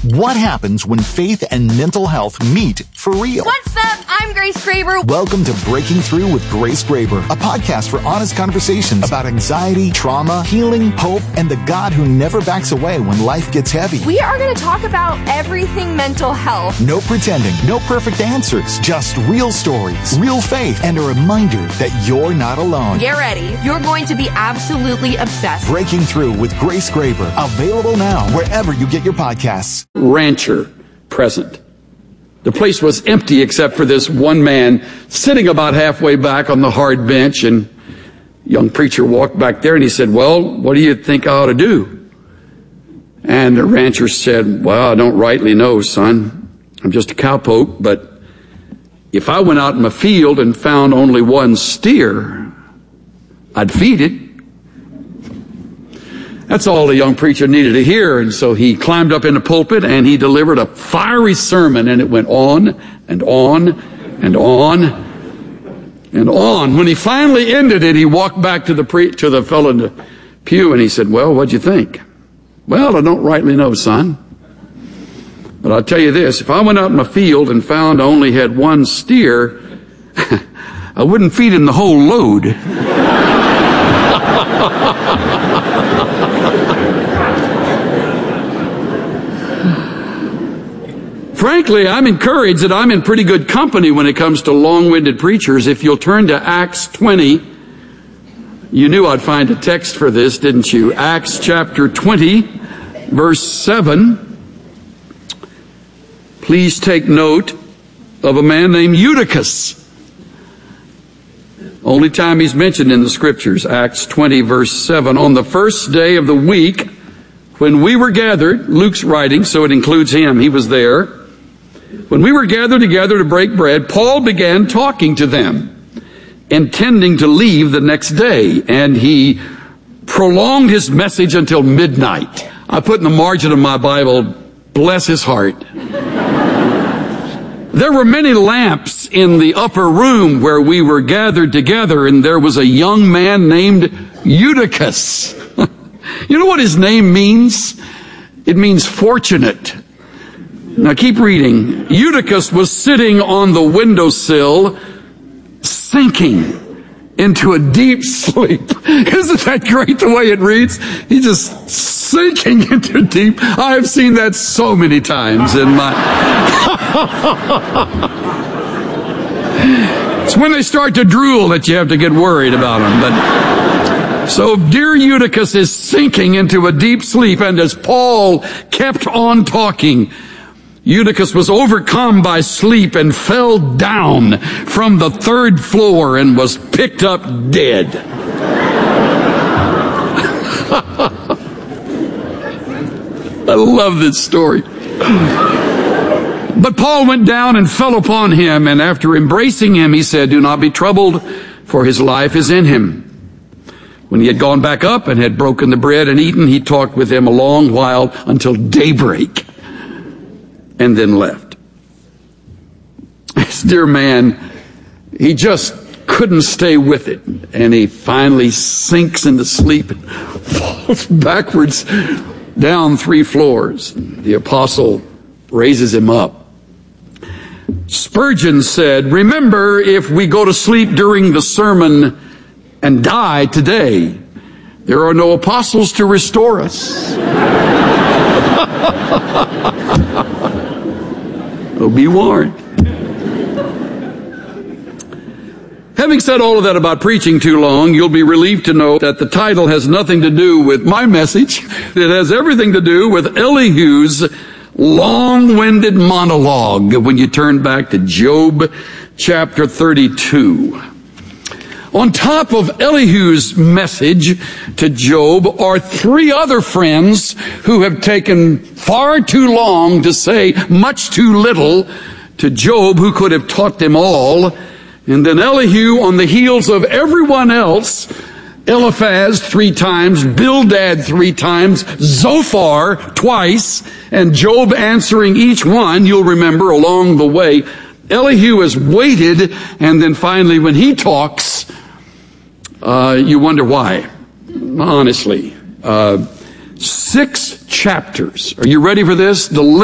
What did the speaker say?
What happens when faith and mental health meet for real? What's up? I'm Grace Graber. Welcome to Breaking Through with Grace Graber, a podcast for honest conversations about anxiety, trauma, healing, hope, and the God who never backs away when life gets heavy. We are going to talk about everything mental health. No pretending, no perfect answers, just real stories, real faith, and a reminder that you're not alone. Get ready. You're going to be absolutely obsessed. Breaking Through with Grace Graber, available now wherever you get your podcasts. Rancher present. The place was empty except for this one man sitting about halfway back on the hard bench, and a young preacher walked back there and he said, "Well, what do you think I ought to do?" And the rancher said, "Well, I don't rightly know, son. I'm just a cowpoke, but if I went out in my field and found only one steer, I'd feed it." That's all the young preacher needed to hear, and so he climbed up in the pulpit and he delivered a fiery sermon, and it went on and on and on and on. When he finally ended it, he walked back to the fellow in the pew and he said, "Well, what'd you think?" "Well, I don't rightly know, son. But I'll tell you this, if I went out in my field and found I only had one steer, I wouldn't feed him the whole load." Frankly, I'm encouraged that I'm in pretty good company when it comes to long-winded preachers. If you'll turn to Acts 20, you knew I'd find a text for this, didn't you? Acts chapter 20, verse 7. Please take note of a man named Eutychus. Only time he's mentioned in the scriptures, Acts 20, verse 7. On the first day of the week, when we were gathered, Luke's writing, so it includes him, he was there. When we were gathered together to break bread, Paul began talking to them, intending to leave the next day, and he prolonged his message until midnight. I put in the margin of my Bible, bless his heart. There were many lamps in the upper room where we were gathered together, and there was a young man named Eutychus. You know what his name means? It means fortunate. Now keep reading. Eutychus was sitting on the windowsill, sinking into a deep sleep. Isn't that great the way it reads? He's just sinking into deep. I have seen that so many times in my... It's when they start to drool that you have to get worried about them. But so dear Eutychus is sinking into a deep sleep, and as Paul kept on talking, Eutychus was overcome by sleep and fell down from the third floor and was picked up dead. I love this story. But Paul went down and fell upon him, and after embracing him, he said, "Do not be troubled, for his life is in him." When he had gone back up and had broken the bread and eaten, he talked with him a long while until daybreak, and then left. This dear man, he just couldn't stay with it, and he finally sinks into sleep and falls backwards down 3 floors. The apostle raises him up. Spurgeon said, "Remember, if we go to sleep during the sermon and die today, there are no apostles to restore us." So be warned. Having said all of that about preaching too long, you'll be relieved to know that the title has nothing to do with my message. It has everything to do with Elihu's long-winded monologue when you turn back to Job chapter 32. On top of Elihu's message to Job are 3 other friends who have taken far too long to say much too little to Job, who could have taught them all. And then Elihu, on the heels of everyone else, Eliphaz 3 times, Bildad 3 times, Zophar twice, and Job answering each one, you'll remember along the way. Elihu has waited, and then finally when he talks, you wonder why. Honestly. 6 chapters. Are you ready for this? The